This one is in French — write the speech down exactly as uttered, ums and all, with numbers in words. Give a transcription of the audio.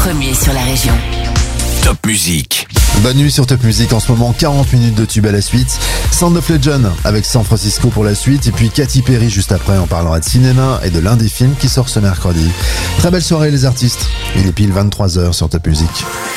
premier sur la région. Top Musique. Bonne nuit sur Top Musique. En ce moment, quarante minutes de tube à la suite. Sound of Legend avec San Francisco pour la suite. Et puis Katy Perry juste après. On parlera de cinéma et de l'un des films qui sort ce mercredi. Très belle soirée les artistes. Il est pile vingt-trois heures sur Top Musique.